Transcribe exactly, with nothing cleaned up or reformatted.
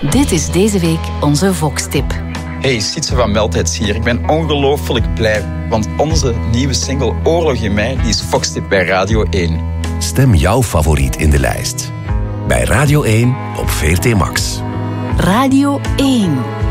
Dit is deze week onze Vox-tip. Hey, Sietse van Meldheids hier. Ik ben ongelooflijk blij, want onze nieuwe single Oorlog in mij die is Vox-tip bij Radio één. Stem jouw favoriet in de lijst. Bij Radio één op V R T Max. Radio één.